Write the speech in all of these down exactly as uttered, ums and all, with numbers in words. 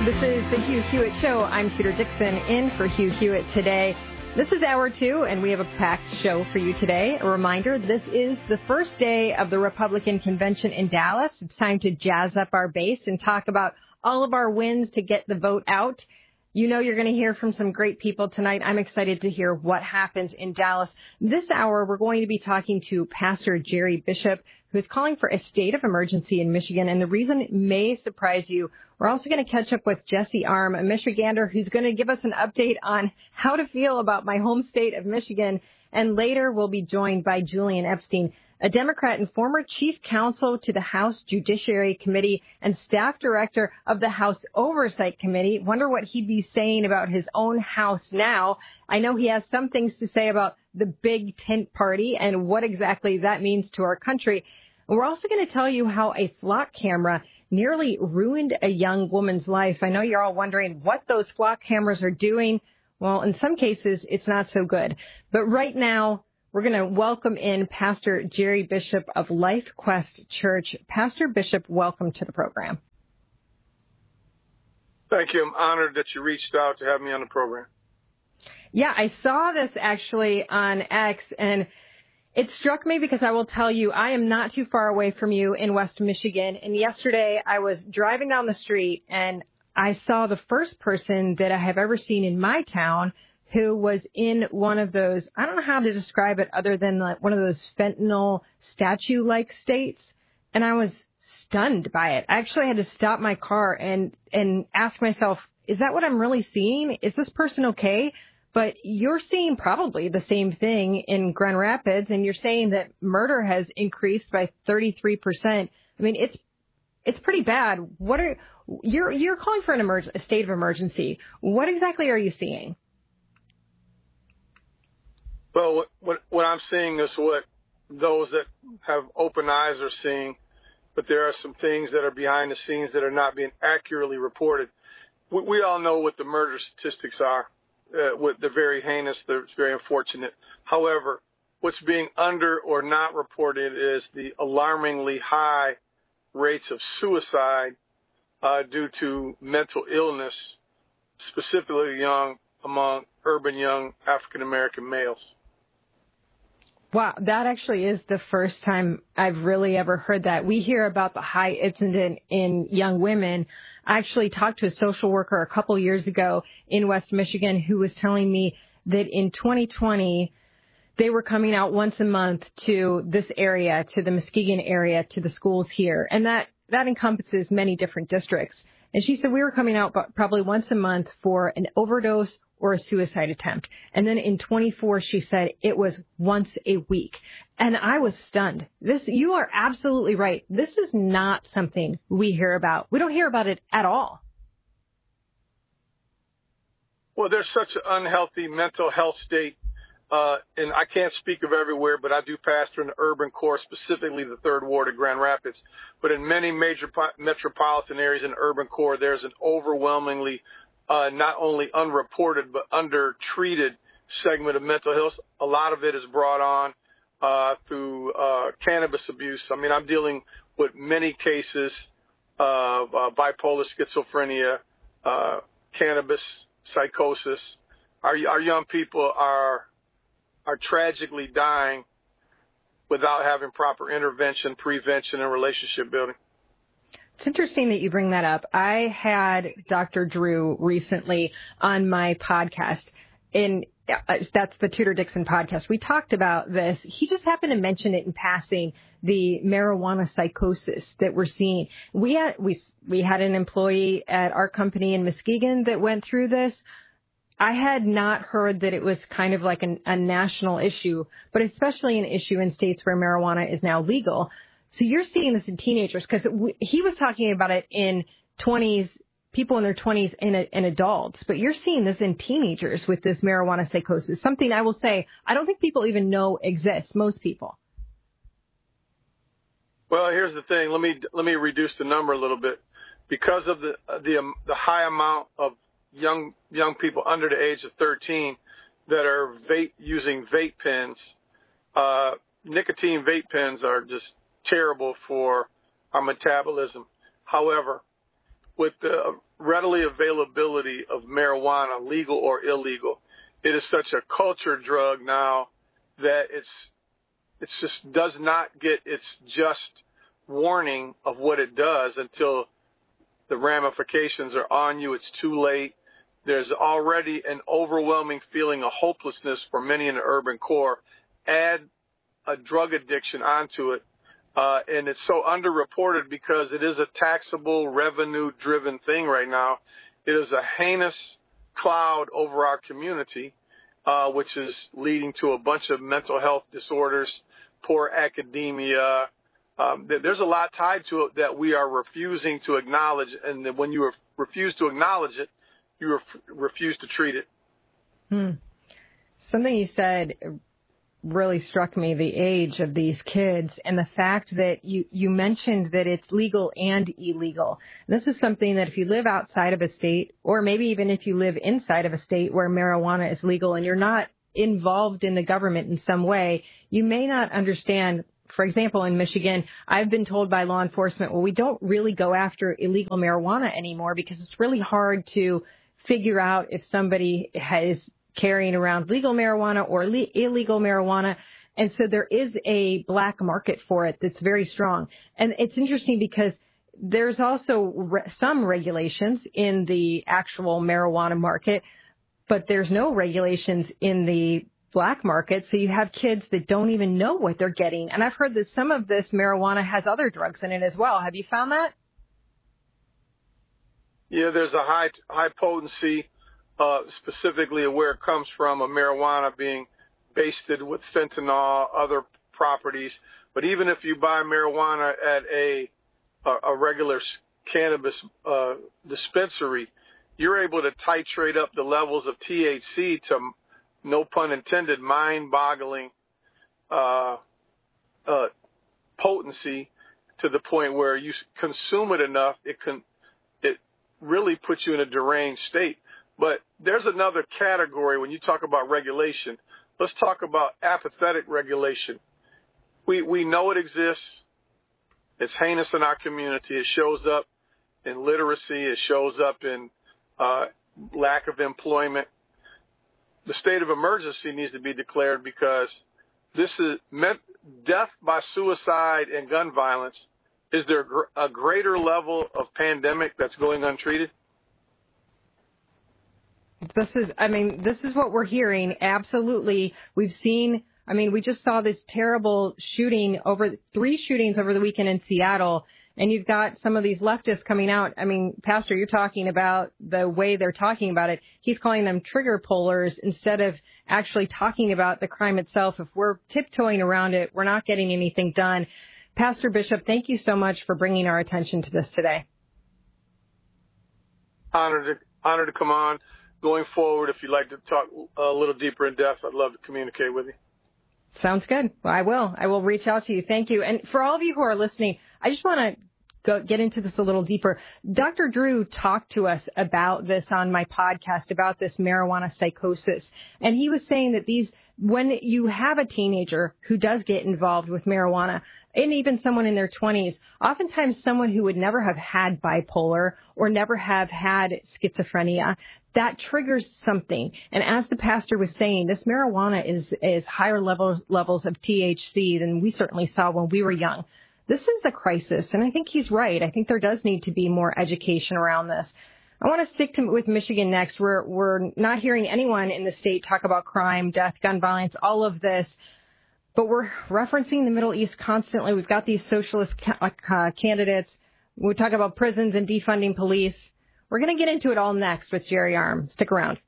This is the Hugh Hewitt Show. I'm Peter Dixon in for Hugh Hewitt today. This is hour two, and we have a packed show for you today. A reminder, this is the first day of the Republican convention in Dallas. It's time to jazz up our base and talk about all of our wins to get the vote out. You know you're going to hear from some great people tonight. I'm excited to hear what happens in Dallas. This hour, we're going to be talking to Pastor Jerry Bishop, who's calling for a state of emergency in Michigan. And the reason it may surprise you, we're also going to catch up with Jesse Arm, a Michigander, who's going to give us an update on how to feel about my home state of Michigan. And later, we'll be joined by Julian Epstein, a Democrat and former chief counsel to the House Judiciary Committee and staff director of the House Oversight Committee. Wonder what he'd be saying about his own house now. I know he has some things to say about the big tent party and what exactly that means to our country. And we're also going to tell you how a flock camera nearly ruined a young woman's life. I know you're all wondering what those flock cameras are doing. Well, in some cases, it's not so good. But right now, we're going to welcome in Pastor Jerry Bishop of Life Quest Church. Pastor Bishop, welcome to the program. Thank you. I'm honored that you reached out to have me on the program. Yeah, I saw this actually on X, and it struck me because I will tell you, I am not too far away from you in West Michigan. And yesterday I was driving down the street and I saw the first person that I have ever seen in my town who was in one of those, I don't know how to describe it other than like one of those fentanyl statue-like states. And I was stunned by it. I actually had to stop my car and, and ask myself, is that what I'm really seeing? Is this person okay? But you're seeing probably the same thing in Grand Rapids, and you're saying that murder has increased by thirty-three percent. I mean, it's it's pretty bad. What are you're you're calling for an emerg- a state of emergency? What exactly are you seeing? Well, what, what what I'm seeing is what those that have open eyes are seeing, but there are some things that are behind the scenes that are not being accurately reported. We, we all know what the murder statistics are. Uh, with the very heinous, it's very unfortunate. However, what's being under or not reported is the alarmingly high rates of suicide uh, due to mental illness, specifically young among urban young African American males. Wow, that actually is the first time I've really ever heard that. We hear about the high incidence in young women. I actually talked to a social worker a couple years ago in West Michigan who was telling me that in twenty twenty, they were coming out once a month to this area, to the Muskegon area, to the schools here. And that, that encompasses many different districts. And she said we were coming out probably once a month for an overdose or a suicide attempt. And then in twenty-four, she said it was once a week. And I was stunned. This, you are absolutely right. This is not something we hear about. We don't hear about it at all. Well, there's such an unhealthy mental health state. Uh, and I can't speak of everywhere, but I do pastor in the urban core, specifically the third ward of Grand Rapids. But in many major po- metropolitan areas in the urban core, there's an overwhelmingly Uh, not only unreported but undertreated segment of mental health. A lot of it is brought on uh, through uh, cannabis abuse. I mean, I'm dealing with many cases of uh, bipolar schizophrenia, uh, cannabis psychosis. Our, our young people are are tragically dying without having proper intervention, prevention, and relationship building. It's interesting that you bring that up. I had Doctor Drew recently on my podcast, and that's the Tudor Dixon podcast. We talked about this. He just happened to mention it in passing, the marijuana psychosis that we're seeing. We had we we had an employee at our company in Muskegon that went through this. I had not heard that it was kind of like an, a national issue, but especially an issue in states where marijuana is now legal. So you're seeing this in teenagers, because he was talking about it in twenties, people in their twenties and, and adults, but you're seeing this in teenagers with this marijuana psychosis, something I will say I don't think people even know exists, most people. Well, here's the thing. Let me let me reduce the number a little bit. Because of the the um, the high amount of young young people under the age of thirteen that are vape using vape pens, uh, nicotine vape pens are just terrible for our metabolism. However, with the readily availability of marijuana, legal or illegal, it is such a culture drug now that it's it just does not get its just warning of what it does until the ramifications are on you. It's too late. There's already an overwhelming feeling of hopelessness for many in the urban core. Add a drug addiction onto it, uh, and it's so underreported because it is a taxable, revenue-driven thing right now. It is a heinous cloud over our community, uh, which is leading to a bunch of mental health disorders, poor academia. Um, there's a lot tied to it that we are refusing to acknowledge, and that when you re- refuse to acknowledge it, you ref- refuse to treat it. Hmm. Something you said really struck me, the age of these kids and the fact that you, you mentioned that it's legal and illegal. This is something that if you live outside of a state, or maybe even if you live inside of a state where marijuana is legal and you're not involved in the government in some way, you may not understand. For example, in Michigan, I've been told by law enforcement, well, we don't really go after illegal marijuana anymore because it's really hard to figure out if somebody has carrying around legal marijuana or le- illegal marijuana. And so there is a black market for it that's very strong. And it's interesting because there's also re- some regulations in the actual marijuana market, but there's no regulations in the black market. So you have kids that don't even know what they're getting. And I've heard that some of this marijuana has other drugs in it as well. Have you found that? Yeah, there's a high high potency, uh, specifically where it comes from, a marijuana being basted with fentanyl, other properties. But even if you buy marijuana at a a, a regular cannabis uh, dispensary, you're able to titrate up the levels of T H C to, no pun intended, mind-boggling uh, uh, potency, to the point where you consume it enough, it can it really puts you in a deranged state. But there's another category when you talk about regulation. Let's talk about apathetic regulation. We we know it exists. It's heinous in our community. It shows up in literacy. It shows up in uh, lack of employment. The state of emergency needs to be declared because this is meant death by suicide and gun violence. Is there a greater level of pandemic that's going untreated? This is, I mean, this is what we're hearing. Absolutely. We've seen, I mean, we just saw this terrible shooting over, three shootings over the weekend in Seattle. And you've got some of these leftists coming out. I mean, Pastor, you're talking about the way they're talking about it. He's calling them trigger pullers instead of actually talking about the crime itself. If we're tiptoeing around it, we're not getting anything done. Pastor Bishop, thank you so much for bringing our attention to this today. Honored to, honored to come on. Going forward, if you'd like to talk a little deeper in depth, I'd love to communicate with you. Sounds good. Well, I will. I will reach out to you. Thank you. And for all of you who are listening, I just want to go get into this a little deeper. Doctor Drew talked to us about this on my podcast, about this marijuana psychosis. And he was saying that these, when you have a teenager who does get involved with marijuana, and even someone in their twenties, oftentimes someone who would never have had bipolar or never have had schizophrenia, that triggers something. And as the pastor was saying, this marijuana is, is higher levels, levels of T H C than we certainly saw when we were young. This is a crisis, and I think he's right. I think there does need to be more education around this. I want to stick to, with Michigan next. We're, we're not hearing anyone in the state talk about crime, death, gun violence, all of this. But we're referencing the Middle East constantly. We've got these socialist ca- uh, candidates. We talk about prisons and defunding police. We're going to get into it all next with Jerry Arm. Stick around.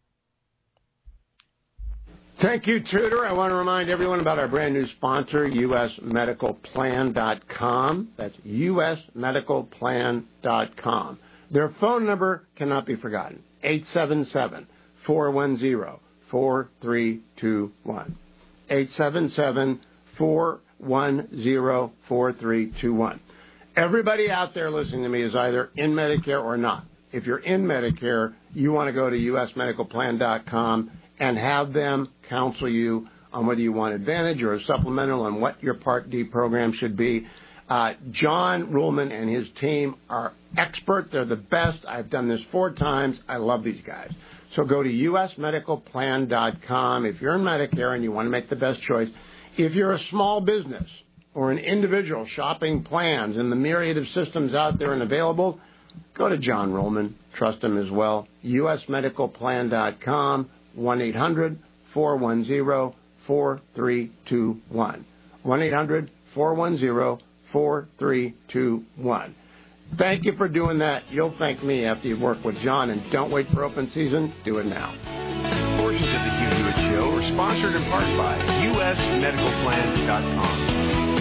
Thank you, Tudor. I want to remind everyone about our brand new sponsor, U S medical plan dot com. That's U S medical plan dot com. Their phone number cannot be forgotten, eight seven seven, four one zero, four three two one. eight seven seven, four one zero, four three two one. Everybody out there listening to me is either in Medicare or not. If you're in Medicare, you want to go to U S medical plan dot com and have them counsel you on whether you want Advantage or a supplemental and what your Part D program should be. Uh, John Ruhlman and his team are expert. They're the best. I've done this four times. I love these guys. So go to U S medical plan dot com if you're in Medicare and you want to make the best choice. If you're a small business or an individual shopping plans in the myriad of systems out there and available, go to John Ruhlman. Trust him as well. U S medical plan dot com, one eight hundred four one zero four three two one. one eight hundred four one zero four three two one. Thank you for doing that. You'll thank me after you've worked with John, and don't wait for open season. Do it now. Portions of the Hugh Hewitt Show are sponsored in part by U S medical plan dot com.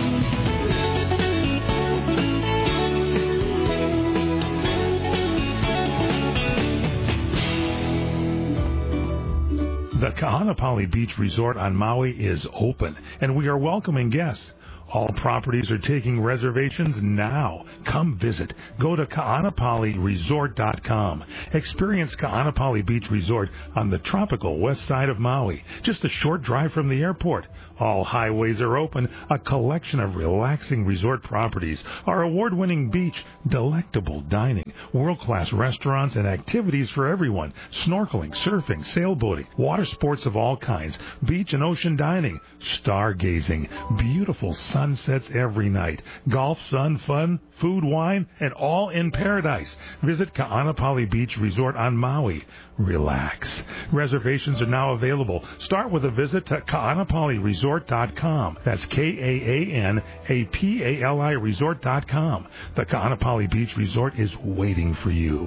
The Kahanapali Beach Resort on Maui is open, and we are welcoming guests. All properties are taking reservations now. Come visit. Go to kaanapali resort dot com. Experience Kaanapali Beach Resort on the tropical west side of Maui, just a short drive from the airport. All highways are open, a collection of relaxing resort properties, our award-winning beach, delectable dining, world-class restaurants, and activities for everyone, snorkeling, surfing, sailboating, water sports of all kinds, beach and ocean dining, stargazing, beautiful sunsets every night, golf, sun, fun, food, wine, and all in paradise. Visit Kaanapali Beach Resort on Maui. Relax. Reservations are now available. Start with a visit to kaanapali resort dot com. That's K A A N A P A L I resort dot com. The Kaanapali Beach Resort is waiting for you.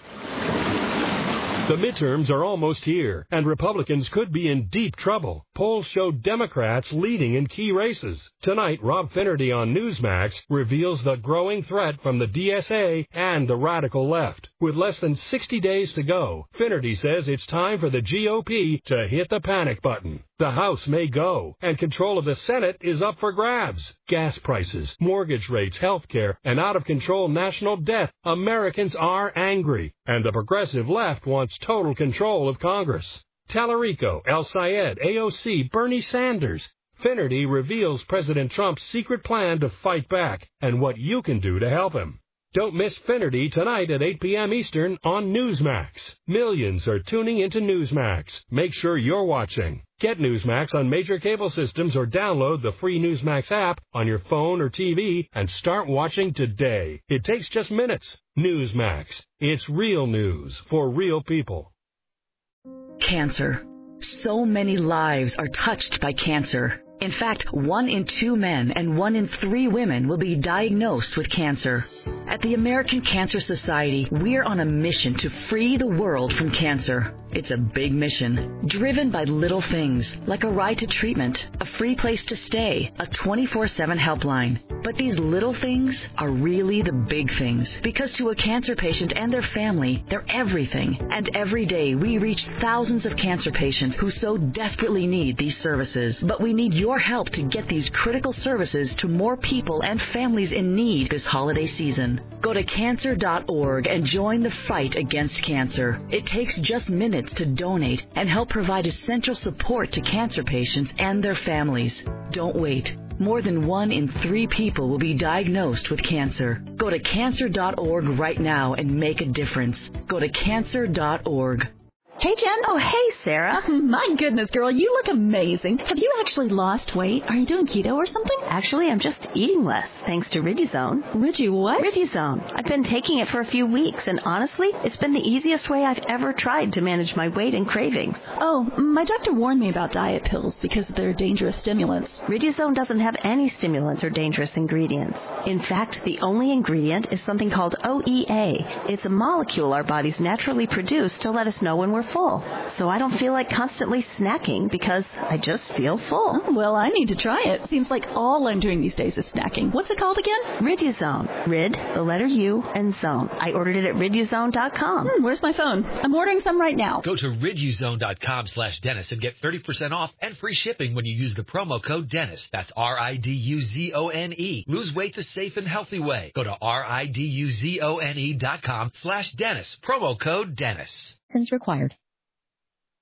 The midterms are almost here, and Republicans could be in deep trouble. Polls show Democrats leading in key races. Tonight, Rob Finnerty on Newsmax reveals the growing threat from the D S A and the radical left. With less than sixty days to go, Finnerty says it's time for the G O P to hit the panic button. The House may go, and control of the Senate is up for grabs. Gas prices, mortgage rates, health care, and out-of-control national debt. Americans are angry, and the progressive left wants total control of Congress. Tallarico, El Sayed, A O C, Bernie Sanders. Finnerty reveals President Trump's secret plan to fight back and what you can do to help him. Don't miss Finnerty tonight at eight p.m. Eastern on Newsmax. Millions are tuning into Newsmax. Make sure you're watching. Get Newsmax on major cable systems or download the free Newsmax app on your phone or T V and start watching today. It takes just minutes. Newsmax. It's real news for real people. Cancer. So many lives are touched by cancer. In fact, one in two men and one in three women will be diagnosed with cancer. At the American Cancer Society, we're on a mission to free the world from cancer. It's a big mission, driven by little things, like a ride to treatment, a free place to stay, a twenty-four seven helpline. But these little things are really the big things, because to a cancer patient and their family, they're everything. And every day, we reach thousands of cancer patients who so desperately need these services. But we need your help to get these critical services to more people and families in need this holiday season. Go to cancer dot org and join the fight against cancer. It takes just minutes to donate and help provide essential support to cancer patients and their families. Don't wait. More than one in three people will be diagnosed with cancer. Go to cancer dot org right now and make a difference. Go to cancer dot org. Hey, Jen. Oh, hey, Sarah. My goodness, girl, you look amazing. Have you actually lost weight? Are you doing keto or something? Actually, I'm just eating less, thanks to Riduzone. Rigi what? Riduzone. I've been taking it for a few weeks, and honestly, it's been the easiest way I've ever tried to manage my weight and cravings. Oh, my doctor warned me about diet pills because they're dangerous stimulants. Riduzone doesn't have any stimulants or dangerous ingredients. In fact, the only ingredient is something called O E A. It's a molecule our bodies naturally produce to let us know when we're full. So I don't feel like constantly snacking because I just feel full. Oh, well, I need to try it. Seems like all I'm doing these days is snacking. What's it called again? Riduzone. Rid, the letter U, and zone. I ordered it at riduzone dot com. Hmm, where's my phone? I'm ordering some right now. Go to riduzone dot com slash Dennis and get thirty percent off and free shipping when you use the promo code Dennis. That's R I D U Z O N E. Lose weight the safe and healthy way. Go to R I D U Z O N E dot com slash Dennis. Promo code Dennis. Required.